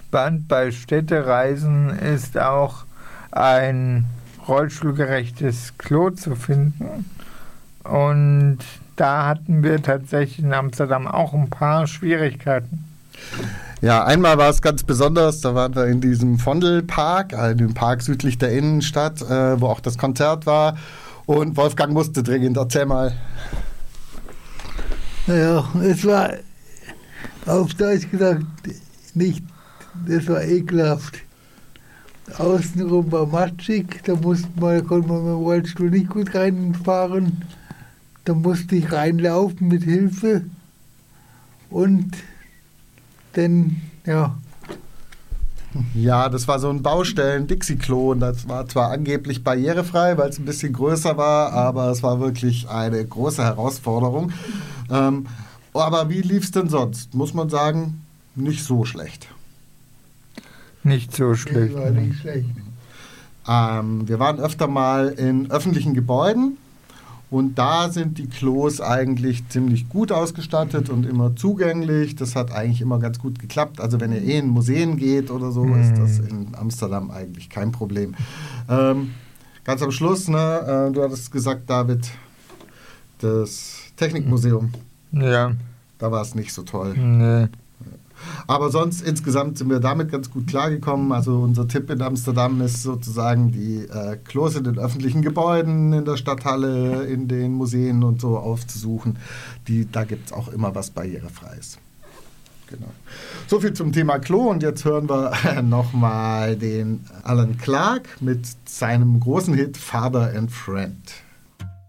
Band bei Städtereisen ist auch ein rollstuhlgerechtes Klo zu finden. Und da hatten wir tatsächlich in Amsterdam auch ein paar Schwierigkeiten. Ja, einmal war es ganz besonders, da waren wir in diesem Vondelpark, also dem Park südlich der Innenstadt, wo auch das Konzert war. Und Wolfgang musste dringend. Erzähl mal. Naja, es war auf Deutsch gesagt nicht, das war ekelhaft. Außenrum war matschig, da konnte man mit dem Rollstuhl nicht gut reinfahren. Da musste ich reinlaufen mit Hilfe. Und dann, ja. Ja, das war so ein Baustellen-Dixie-Klo und das war zwar angeblich barrierefrei, weil es ein bisschen größer war, aber es war wirklich eine große Herausforderung. Aber wie lief es denn sonst? Muss man sagen, nicht so schlecht. Nicht so schlecht. War nicht schlecht. Wir waren öfter mal in öffentlichen Gebäuden. Und da sind die Klos eigentlich ziemlich gut ausgestattet und immer zugänglich. Das hat eigentlich immer ganz gut geklappt. Also wenn ihr in Museen geht oder so, ist das in Amsterdam eigentlich kein Problem. Ganz am Schluss, ne, du hattest gesagt, David, das Technikmuseum. Ja. Da war es nicht so toll. Nee. Aber sonst insgesamt sind wir damit ganz gut klargekommen. Also unser Tipp in Amsterdam ist sozusagen die Klos in den öffentlichen Gebäuden, in der Stadthalle, in den Museen und so aufzusuchen. Da gibt es auch immer was Barrierefreies. Genau. So viel zum Thema Klo und jetzt hören wir nochmal den Alan Clark mit seinem großen Hit Father and Friend.